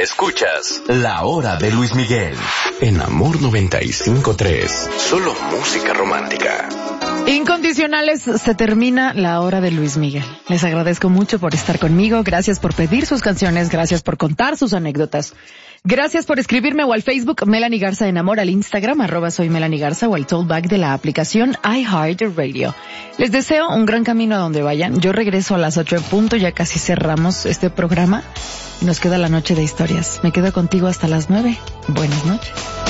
Escuchas La Hora de Luis Miguel en Amor 95.3. Solo música romántica. Incondicionales, se termina La Hora de Luis Miguel. Les agradezco mucho por estar conmigo. Gracias por pedir sus canciones. Gracias por contar sus anécdotas. Gracias por escribirme o al Facebook Melanie Garza en Amor, al Instagram @soy Melanie Garza o al tollback de la aplicación iHeartRadio. Les deseo un gran camino a donde vayan. Yo regreso a las 8:00, ya casi cerramos este programa y nos queda la noche de historias. Me quedo contigo hasta las 9. Buenas noches.